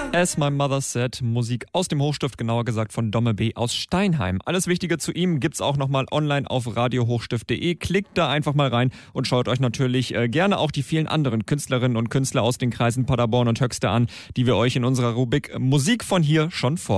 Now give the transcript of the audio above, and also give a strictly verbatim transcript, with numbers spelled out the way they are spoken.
As My Mother Said, Musik aus dem Hochstift, genauer gesagt von Domme B. aus Steinheim. Alles Wichtige zu ihm gibt's auch nochmal online auf radio hochstift punkt de. Klickt da einfach mal rein und schaut euch natürlich äh, gerne auch die vielen anderen Künstlerinnen und Künstler aus den Kreisen Paderborn und Höxter an, die wir euch in unserer Rubrik Musik von hier schon vor